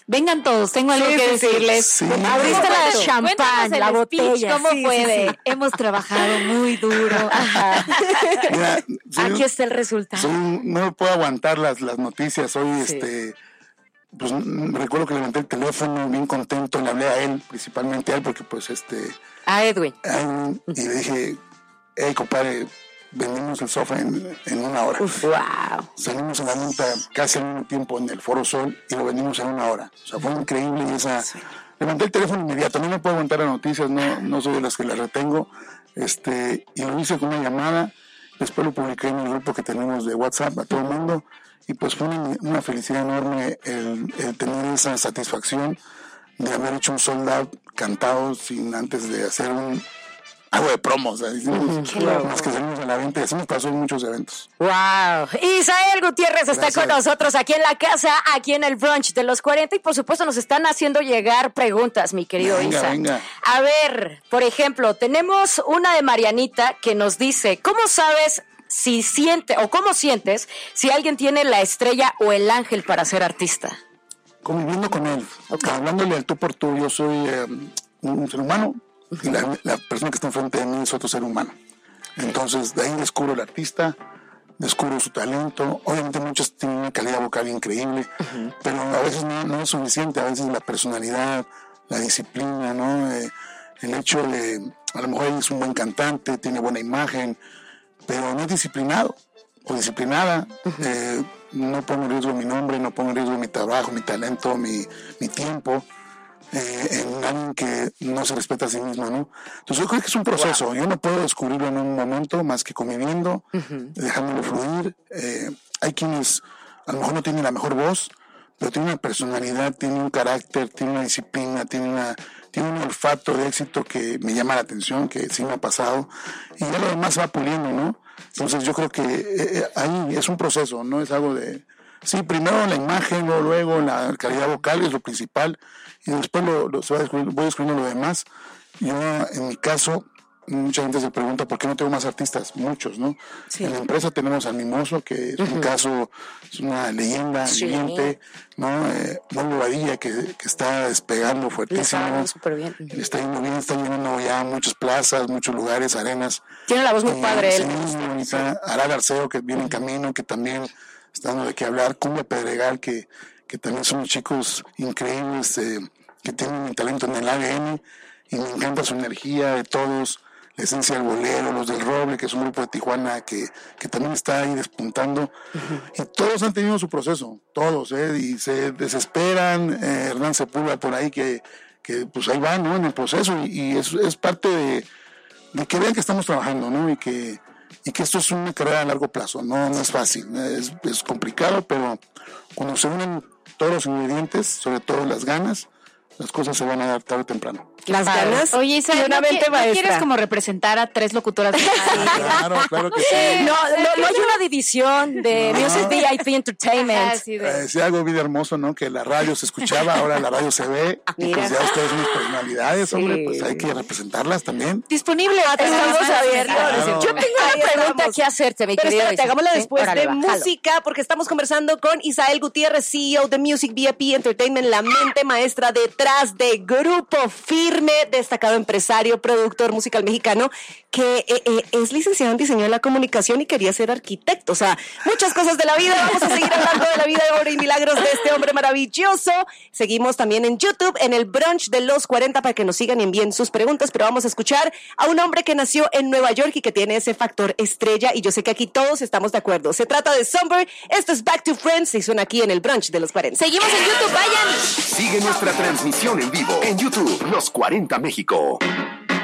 Vengan todos, tengo algo que decirles. Sí. Abriste la champán, la botella. ¿Cómo fue? Sí. Hemos trabajado muy duro. Ajá. Mira, Aquí está el resultado. No me puedo aguantar las noticias. Hoy, pues recuerdo que levanté el teléfono bien contento, le hablé a él, principalmente a él, porque pues A Edwin. y le dije, hey compadre, vendimos el sofá en una hora. Wow. Salimos en la venta casi al mismo tiempo en el Foro Sol y lo vendimos en una hora. O sea, fue increíble y levanté el teléfono inmediato, no me puedo aguantar las noticias, no soy de las que las retengo, y lo hice con una llamada, después lo publiqué en el grupo que tenemos de WhatsApp a todo el mundo, y pues fue una felicidad enorme el tener esa satisfacción de haber hecho un sold out cantado sin antes de hacer algo de promo, o sea, más que salimos a la venta, así nos pasó en muchos eventos. ¡Wow! Isael Gutiérrez está con nosotros aquí en la casa, aquí en el brunch de los 40, y por supuesto nos están haciendo llegar preguntas, mi querido Isa. Venga. A ver, por ejemplo, tenemos una de Marianita que nos dice, ¿cómo sabes si cómo sientes si alguien tiene la estrella o el ángel para ser artista? Conviviendo con él, hablándole al tú por tú, yo soy un ser humano, y la persona que está enfrente de mí es otro ser humano. Entonces, de ahí descubro el artista, descubro su talento. Obviamente muchos tienen una calidad vocal increíble, pero a veces no es suficiente. A veces la personalidad, la disciplina, ¿no? El hecho de, a lo mejor es un buen cantante, tiene buena imagen, pero no es disciplinado o disciplinada. No pongo en riesgo mi nombre, no pongo en riesgo mi trabajo, mi talento, mi tiempo. En alguien que no se respeta a sí mismo, ¿no? Entonces yo creo que es un proceso. Wow. Yo no puedo descubrirlo en un momento más que conviviendo, dejándolo fluir. Hay quienes a lo mejor no tienen la mejor voz, pero tienen una personalidad, tienen un carácter, tienen una disciplina, tienen un olfato de éxito que me llama la atención, que sí me ha pasado, y ya lo demás se va puliendo, ¿no? Entonces yo creo que ahí es un proceso, no es algo de... Sí, primero la imagen, luego la calidad vocal es lo principal, y después voy descubriendo lo demás. Yo, en mi caso, mucha gente se pregunta por qué no tengo más artistas, muchos, ¿no? Sí. En la empresa tenemos al Mimoso, que es un caso, es una leyenda viviente, ¿no? Mauro Badilla, que está despegando fuertísimo. Le está súper bien. Le está yendo bien, está llenando ya muchas plazas, muchos lugares, arenas. Tiene la voz muy padre él. Sí, Aral Arceo, que viene en camino, que también está dando de qué hablar. Cumbia Pedregal, que también son chicos increíbles, que tienen un talento en el ADN, y me encanta su energía de todos, la esencia del bolero, los del Roble, que es un grupo de Tijuana que también está ahí despuntando, y todos han tenido su proceso, todos, y se desesperan. Hernán Sepúlveda por ahí, que pues ahí va, ¿no? En el proceso, y es parte de que vean que estamos trabajando, ¿no? Y que esto es una carrera a largo plazo, no es fácil, es complicado, pero cuando se unen todos los ingredientes, sobre todo las ganas, las cosas se van a dar tarde o temprano. Las ganas. Oye, Isa, ¿no quieres como representar a 3 locutoras? Claro que sí. No hay una división de Music VIP Entertainment. Sí, algo bien hermoso, ¿no? Que la radio se escuchaba, ahora la radio se ve. Y pues ya ustedes son mis personalidades, hombre, pues hay que representarlas también. Disponible a Estamos abiertos. Claro. Yo tengo una pregunta que hacerte, mi querido. Pero espérate, hagámosla después de música, porque estamos conversando con Isael Gutiérrez, CEO de Music VIP Entertainment, la mente maestra detrás de Grupo Firme, destacado empresario, productor musical mexicano, que es licenciado en diseño de la comunicación y quería ser arquitecto. O sea, muchas cosas de la vida. Vamos a seguir hablando de la vida, de obra y milagros de este hombre maravilloso. Seguimos también en YouTube, en el brunch de los 40, para que nos sigan y envíen sus preguntas, pero vamos a escuchar a un hombre que nació en Nueva York y que tiene ese factor estrella, y yo sé que aquí todos estamos de acuerdo. Se trata de Somber. Esto es Back to Friends y suena aquí en el brunch de los 40. Seguimos en YouTube, vayan. Sigue nuestra transmisión en vivo en YouTube, Los 40 México.